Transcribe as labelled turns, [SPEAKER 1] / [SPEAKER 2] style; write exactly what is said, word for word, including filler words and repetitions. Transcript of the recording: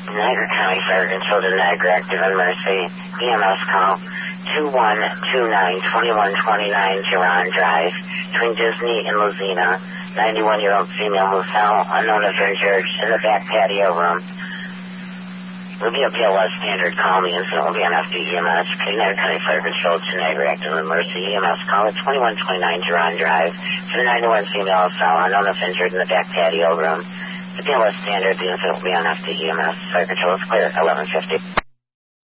[SPEAKER 1] Niagara County Fire Control to Niagara Active and Mercy. E M S call two one two nine, two one two nine Geron Drive, between Disney and Luzina. ninety-one-year-old female who fell, unknown if injured, in the back patio room. Will be a P L S standard call. The incident will be on F D E M S. Niagara County Fire Control to Niagara Active and Mercy. E M S call at twenty-one twenty-nine Geron Drive. To the ninety-one female who fell, unknown if injured, in the back patio room. The P L S standard, the incident will be on F D E M S. Fire Control is clear. eleven fifty.